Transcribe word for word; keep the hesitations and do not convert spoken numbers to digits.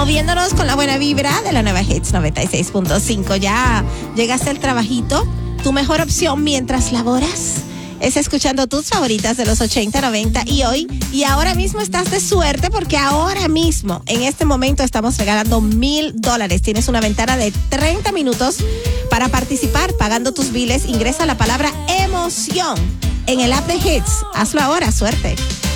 Moviéndonos con la buena vibra de la nueva Hits noventa y seis punto cinco. Ya llegaste al trabajito. Tu mejor opción mientras laboras es escuchando tus favoritas de los ochenta, noventa y hoy. Y ahora mismo estás de suerte porque ahora mismo, en este momento, estamos regalando mil dólares. Tienes una ventana de treinta minutos para participar pagando tus biles. Ingresa la palabra emoción en el app de Hits. Hazlo ahora, suerte.